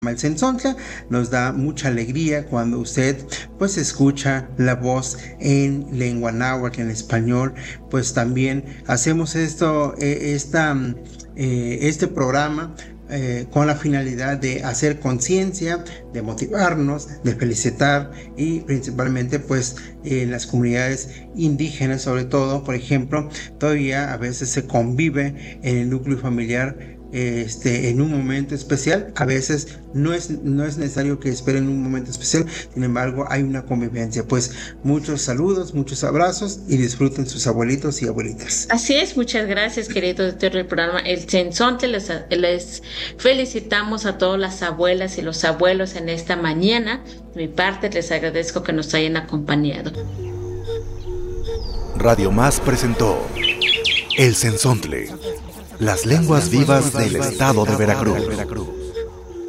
El Tzentzontle. Nos da mucha alegría cuando usted pues escucha la voz en lengua náhuatl, en español. Pues también hacemos este programa con la finalidad de hacer conciencia, de motivarnos, de felicitar, y principalmente pues en las comunidades indígenas, sobre todo, por ejemplo, todavía a veces se convive en el núcleo familiar en un momento especial. A veces no es necesario que esperen un momento especial, sin embargo hay una convivencia. Pues muchos saludos, muchos abrazos, y disfruten sus abuelitos y abuelitas. Así es, muchas gracias, querido director del programa El Tzentzontle. Les felicitamos a todas las abuelas y los abuelos en esta mañana. De mi parte, les agradezco que nos hayan acompañado. Radio Más presentó El Tzentzontle, las lenguas vivas del estado de Veracruz.